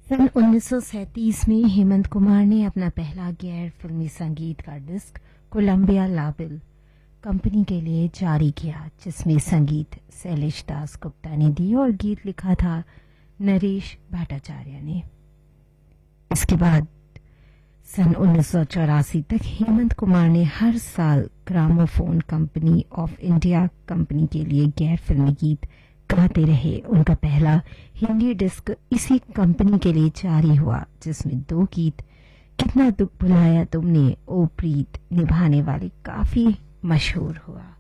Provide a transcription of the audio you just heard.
सन 1937 में हेमंत कुमार ने अपना पहला गैर फिल्मी संगीत का डिस्क कोलंबिया लाबिल कंपनी के लिए जारी किया, जिसमें संगीत शैलेश दास गुप्ता ने दी और गीत लिखा था नरेश भट्टाचार्य ने। इसके बाद सन 1984 तक हेमंत कुमार ने हर साल gramophone company of India company के लिए गैर फिल्मी गीत गाते रहे। उनका पहला हिंदी डिस्क इसी कंपनी के लिए जारी हुआ, जिसमें 2 गीत कितना दुख भुलाया तुमने, ओ प्रीत निभाने वाले काफी मशहूर हुआ।